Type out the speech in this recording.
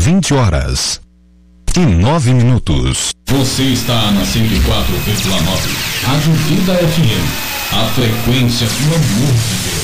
20h09. Você está na 104,9, Rádio Vida FM. A frequência do amor de Deus.